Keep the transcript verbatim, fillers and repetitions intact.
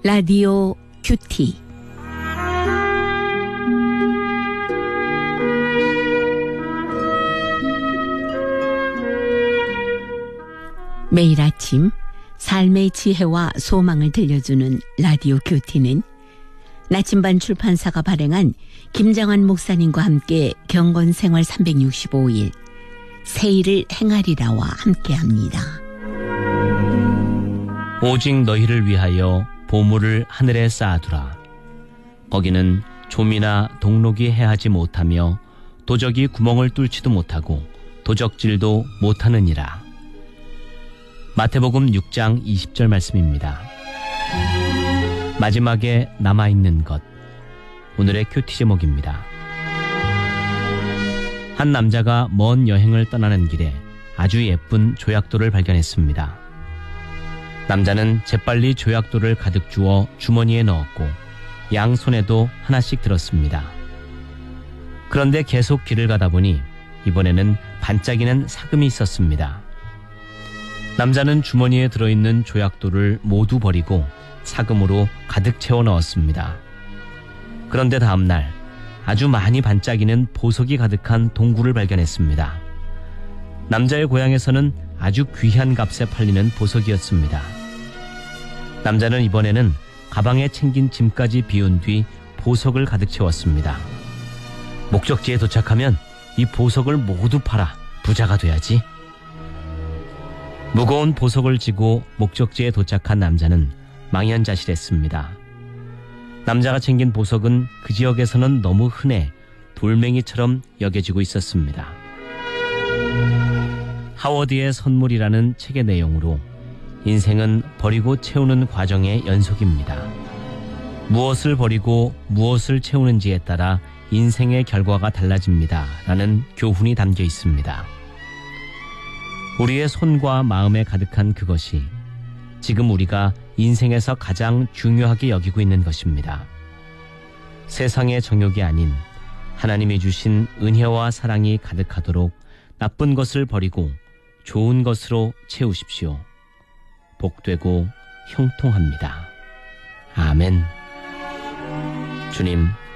라디오 큐티. 매일 아침 삶의 지혜와 소망을 들려주는 라디오 큐티는 나침반 출판사가 발행한 김장환 목사님과 함께 경건생활 삼백육십오 일 새일을 행하리라와 함께합니다. 오직 너희를 위하여 보물을 하늘에 쌓아두라. 거기는 좀이나 동록이 해하지 못하며 도적이 구멍을 뚫지도 못하고 도적질도 못하느니라. 마태복음 육 장 이십 절 말씀입니다. 마지막에 남아있는 것, 오늘의 큐티 제목입니다. 한 남자가 먼 여행을 떠나는 길에 아주 예쁜 조약돌을 발견했습니다. 남자는 재빨리 조약돌을 가득 주워 주머니에 넣었고 양손에도 하나씩 들었습니다. 그런데 계속 길을 가다 보니 이번에는 반짝이는 사금이 있었습니다. 남자는 주머니에 들어있는 조약돌을 모두 버리고 사금으로 가득 채워 넣었습니다. 그런데 다음날 아주 많이 반짝이는 보석이 가득한 동굴을 발견했습니다. 남자의 고향에서는 아주 귀한 값에 팔리는 보석이었습니다. 남자는 이번에는 가방에 챙긴 짐까지 비운 뒤 보석을 가득 채웠습니다. 목적지에 도착하면 이 보석을 모두 팔아 부자가 돼야지. 무거운 보석을 지고 목적지에 도착한 남자는 망연자실했습니다. 남자가 챙긴 보석은 그 지역에서는 너무 흔해 돌멩이처럼 여겨지고 있었습니다. 하워드의 선물이라는 책의 내용으로 인생은 버리고 채우는 과정의 연속입니다. 무엇을 버리고 무엇을 채우는지에 따라 인생의 결과가 달라집니다. 라는 교훈이 담겨 있습니다. 우리의 손과 마음에 가득한 그것이 지금 우리가 인생에서 가장 중요하게 여기고 있는 것입니다. 세상의 정욕이 아닌 하나님이 주신 은혜와 사랑이 가득하도록 나쁜 것을 버리고 좋은 것으로 채우십시오. 복되고 형통합니다. 아멘. 주님,